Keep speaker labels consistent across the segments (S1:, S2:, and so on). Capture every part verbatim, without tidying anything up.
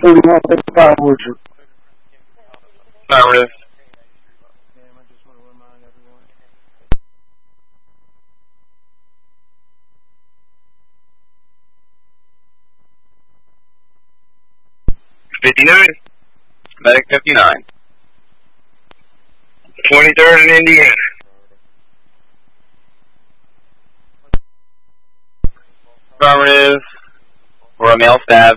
S1: thirty-one fifty-five Orchard.
S2: Affirmative.
S3: fifty-nine.
S2: Medic fifty-nine.
S3: twenty-third in Indiana.
S2: Affirmative. For a male stab.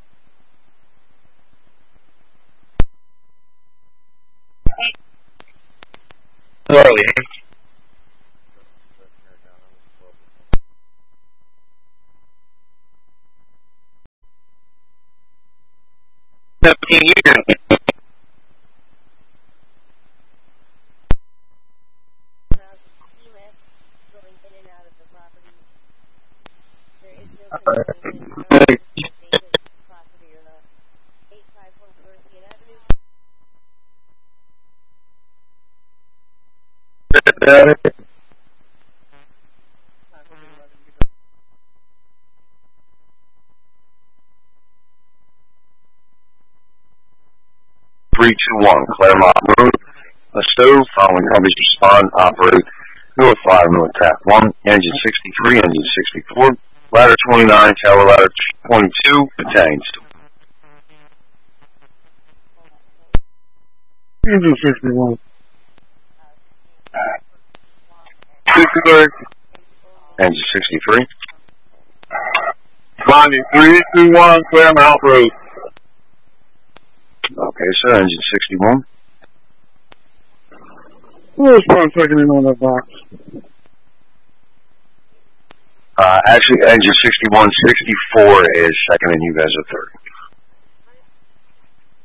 S3: Slowly.
S2: Seventeen years.
S4: three two one, Claremont Road. A stove following Humvee's respond, operate North five, North Tack one, engine sixty-three, engine sixty-four, ladder twenty-nine, tower ladder twenty-two, attains.
S1: Engine sixty-one.
S3: sixty-third.
S4: Engine sixty-three.
S3: Bonnie, three two one, Claremont Road.
S4: Okay, sir, engine sixty-one.
S1: We'll respond second in on that box.
S4: Uh, actually, engine sixty-one, sixty-four is second and you guys are third.